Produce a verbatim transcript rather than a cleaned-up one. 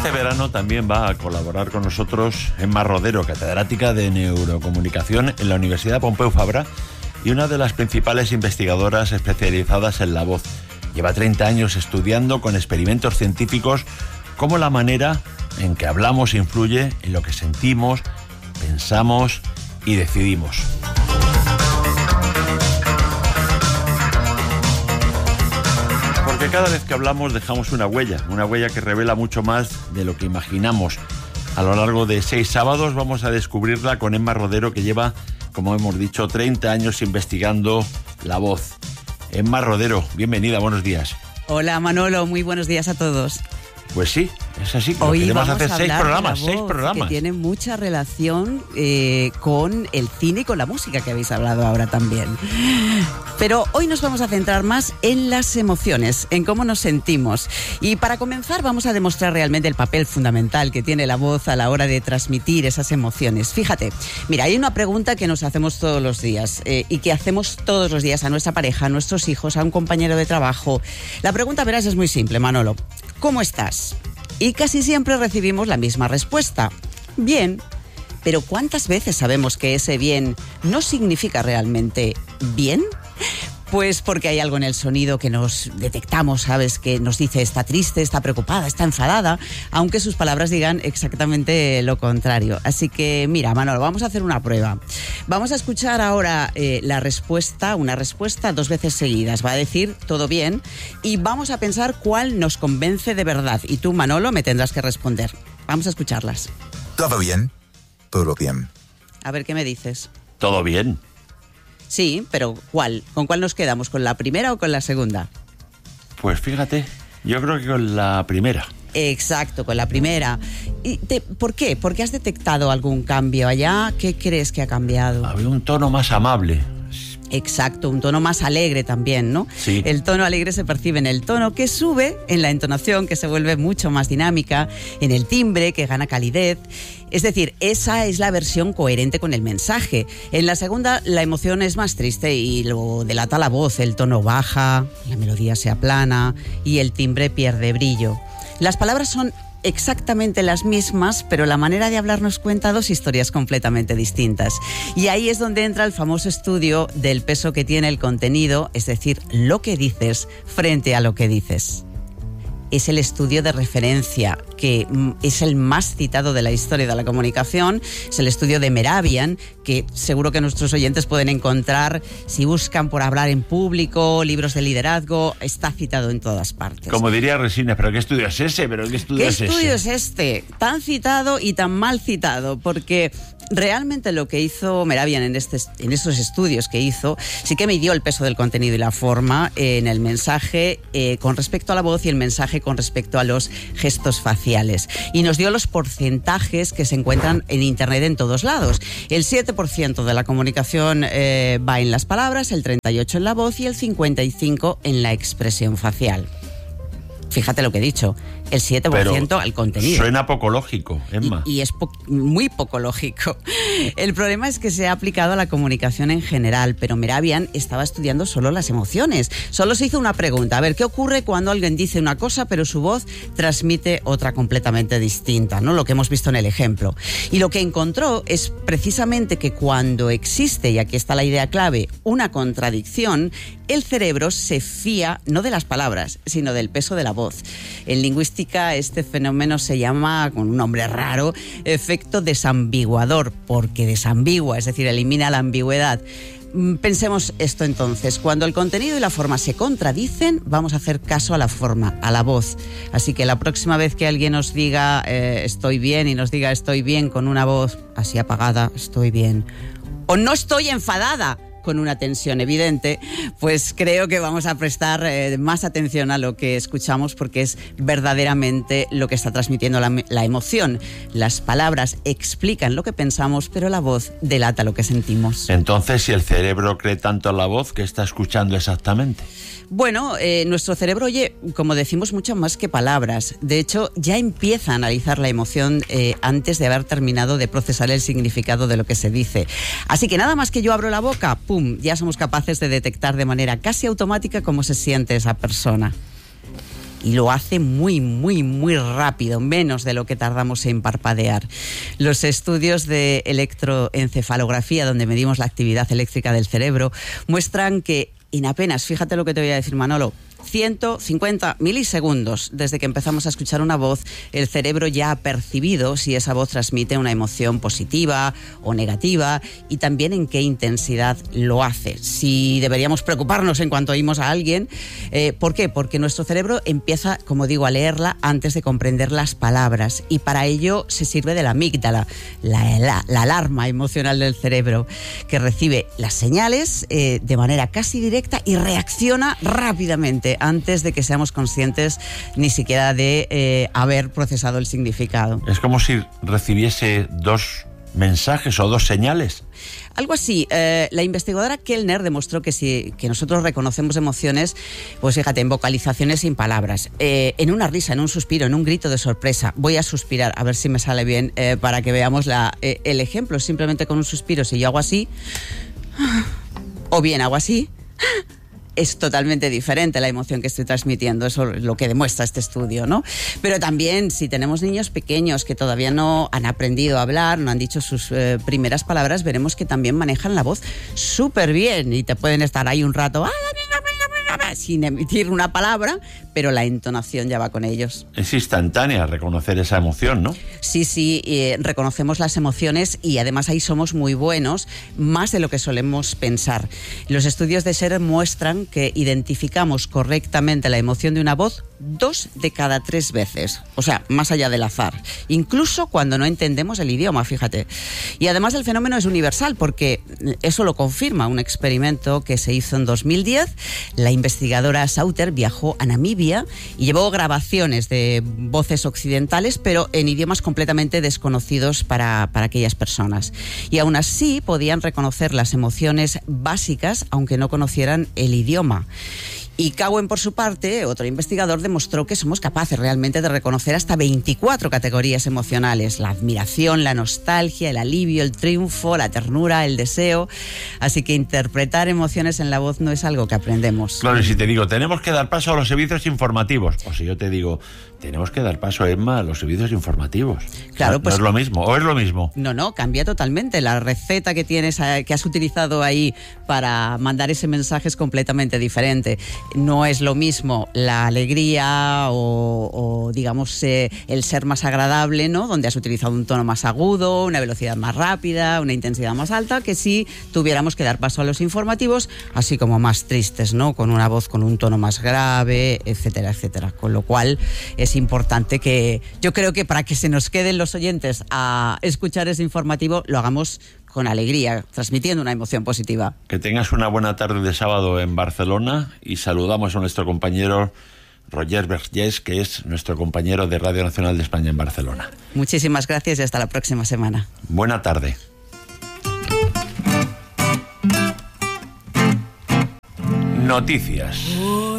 este verano también va a colaborar con nosotros Emma Rodero, catedrática de Neurocomunicación en la Universidad Pompeu Fabra y una de las principales investigadoras especializadas en la voz. Lleva treinta años estudiando con experimentos científicos cómo la manera en que hablamos influye en lo que sentimos, pensamos y decidimos. Porque cada vez que hablamos dejamos una huella, una huella que revela mucho más de lo que imaginamos. A lo largo de seis sábados vamos a descubrirla con Emma Rodero, que lleva, como hemos dicho, treinta años investigando la voz. Emma Rodero, bienvenida, buenos días. Hola Manolo, muy buenos días a todos. Pues sí, es así. Hoy queremos vamos hacer a seis hablar programas, de la seis voz, programas. Que tiene mucha relación eh, con el cine y con la música que habéis hablado ahora también. Pero hoy nos vamos a centrar más en las emociones, en cómo nos sentimos. Y para comenzar vamos a demostrar realmente el papel fundamental que tiene la voz a la hora de transmitir esas emociones. Fíjate, mira, hay una pregunta que nos hacemos todos los días eh, y que hacemos todos los días a nuestra pareja, a nuestros hijos, a un compañero de trabajo. La pregunta, verás, es muy simple, Manolo. ¿Cómo estás? Y casi siempre recibimos la misma respuesta. Bien. Pero ¿cuántas veces sabemos que ese bien no significa realmente bien? Pues porque hay algo en el sonido que nos detectamos, ¿sabes? Que nos dice está triste, está preocupada, está enfadada, aunque sus palabras digan exactamente lo contrario. Así que, mira, Manolo, vamos a hacer una prueba. Vamos a escuchar ahora eh, la respuesta, una respuesta dos veces seguidas. Va a decir todo bien y vamos a pensar cuál nos convence de verdad. Y tú, Manolo, me tendrás que responder. Vamos a escucharlas. Todo bien, todo bien. A ver, ¿qué me dices? Todo bien. Sí, pero ¿cuál? ¿Con cuál nos quedamos? ¿Con la primera o con la segunda? Pues fíjate, yo creo que con la primera. Exacto, con la primera. ¿Y te, por qué? ¿Por qué has detectado algún cambio allá? ¿Qué crees que ha cambiado? Había un tono más amable. Exacto, un tono más alegre también, ¿no? Sí. El tono alegre se percibe en el tono, que sube, en la entonación, que se vuelve mucho más dinámica, en el timbre, que gana calidez. Es decir, esa es la versión coherente con el mensaje. En la segunda, la emoción es más triste y lo delata la voz. El tono baja, la melodía se aplana y el timbre pierde brillo. Las palabras son exactamente las mismas, pero la manera de hablar nos cuenta dos historias completamente distintas. Y ahí es donde entra el famoso estudio del peso que tiene el contenido, es decir, lo que dices frente a lo que dices. Es el estudio de referencia, que es el más citado de la historia de la comunicación. Es el estudio de Mehrabian, que seguro que nuestros oyentes pueden encontrar si buscan por hablar en público, libros de liderazgo. Está citado en todas partes. Como diría Resines, ¿pero qué estudio es ese? ¿Pero qué estudio ¿Qué es estudio ese? es este? Tan citado y tan mal citado, porque realmente lo que hizo Mehrabian en, este, en estos estudios que hizo, sí que midió el peso del contenido y la forma en el mensaje eh, con respecto a la voz y el mensaje con respecto a los gestos faciales. Y nos dio los porcentajes que se encuentran en Internet en todos lados. El siete por ciento de la comunicación eh, va en las palabras, el treinta y ocho por ciento en la voz y el cincuenta y cinco por ciento en la expresión facial. Fíjate lo que he dicho, el siete por ciento Pero al contenido. Suena poco lógico, Emma. Y, y es po- muy poco lógico. El problema es que se ha aplicado a la comunicación en general, pero Mehrabian estaba estudiando solo las emociones. Solo se hizo una pregunta, a ver, ¿qué ocurre cuando alguien dice una cosa pero su voz transmite otra completamente distinta, ¿no? Lo que hemos visto en el ejemplo. Y lo que encontró es precisamente que cuando existe, y aquí está la idea clave, una contradicción, el cerebro se fía no de las palabras, sino del peso de la voz. En lingüística este fenómeno se llama, con un nombre raro, efecto desambiguador, porque desambigua, es decir, elimina la ambigüedad. Pensemos esto entonces, cuando el contenido y la forma se contradicen, vamos a hacer caso a la forma, a la voz. Así que la próxima vez que alguien nos diga eh, estoy bien y nos diga estoy bien con una voz así apagada, estoy bien, o no estoy enfadada, con una tensión evidente, pues creo que vamos a prestar eh, más atención a lo que escuchamos, porque es verdaderamente lo que está transmitiendo la, la emoción. Las palabras explican lo que pensamos, pero la voz delata lo que sentimos. Entonces, si el cerebro cree tanto en la voz, ¿qué está escuchando exactamente? Bueno, eh, nuestro cerebro oye, como decimos, mucho más que palabras. De hecho, ya empieza a analizar la emoción eh, antes de haber terminado de procesar el significado de lo que se dice. Así que nada más que yo abro la boca, ¡pum!, ya somos capaces de detectar de manera casi automática cómo se siente esa persona. y lo hace muy, muy, muy rápido, menos de lo que tardamos en parpadear. Los estudios de electroencefalografía, donde medimos la actividad eléctrica del cerebro, muestran que en apenas, fíjate lo que te voy a decir, Manolo, ciento cincuenta milisegundos desde que empezamos a escuchar una voz, el cerebro ya ha percibido si esa voz transmite una emoción positiva o negativa y también en qué intensidad lo hace. Si deberíamos preocuparnos en cuanto oímos a alguien, eh, ¿por qué? Porque nuestro cerebro empieza, como digo, a leerla antes de comprender las palabras y para ello se sirve de la amígdala, la, la, la alarma emocional del cerebro, que recibe las señales eh, de manera casi directa y reacciona rápidamente antes de que seamos conscientes ni siquiera de eh, haber procesado el significado. Es como si recibiese dos mensajes o dos señales. Algo así. Eh, la investigadora Kellner demostró que si que nosotros reconocemos emociones, pues fíjate, en vocalizaciones sin palabras, eh, en una risa, en un suspiro, en un grito de sorpresa. Voy a suspirar, a ver si me sale bien, eh, para que veamos la, eh, el ejemplo. Simplemente con un suspiro, si yo hago así, o bien hago así, es totalmente diferente la emoción que estoy transmitiendo. Eso es lo que demuestra este estudio, ¿no? Pero también, si tenemos niños pequeños que todavía no han aprendido a hablar, no han dicho sus eh, primeras palabras, veremos que también manejan la voz súper bien y te pueden estar ahí un rato sin emitir una palabra, pero la entonación ya va con ellos. Es instantánea reconocer esa emoción, ¿no? Sí, sí, eh, reconocemos las emociones y además ahí somos muy buenos, más de lo que solemos pensar. Los estudios de Scherer muestran que identificamos correctamente la emoción de una voz dos de cada tres veces, o sea, más allá del azar, incluso cuando no entendemos el idioma, fíjate. Y además el fenómeno es universal, porque eso lo confirma un experimento que se hizo en dos mil diez. La investigadora Sauter viajó a Namibia y llevó grabaciones de voces occidentales, pero en idiomas completamente desconocidos para, para aquellas personas. Y aún así podían reconocer las emociones básicas, aunque no conocieran el idioma. Y Cowen, por su parte, otro investigador, demostró que somos capaces realmente de reconocer hasta veinticuatro categorías emocionales: la admiración, la nostalgia, el alivio, el triunfo, la ternura, el deseo. Así que interpretar emociones en la voz no es algo que aprendemos. Claro, y si te digo, tenemos que dar paso a los servicios informativos, o si yo te digo, tenemos que dar paso, Emma, a los servicios informativos. Claro, no, pues, no es lo mismo, o es lo mismo. No, no, cambia totalmente. La receta que tienes, que has utilizado ahí para mandar ese mensaje es completamente diferente. No es lo mismo la alegría o, o digamos, eh, el ser más agradable, ¿no? Donde has utilizado un tono más agudo, una velocidad más rápida, una intensidad más alta, que si tuviéramos que dar paso a los informativos, así como más tristes, ¿no? Con una voz con un tono más grave, etcétera, etcétera. Con lo cual es importante que, yo creo que para que se nos queden los oyentes a escuchar ese informativo, lo hagamos con alegría, transmitiendo una emoción positiva. Que tengas una buena tarde de sábado en Barcelona y saludamos a nuestro compañero Roger Vergés, que es nuestro compañero de Radio Nacional de España en Barcelona. Muchísimas gracias y hasta la próxima semana. Buena tarde. Noticias.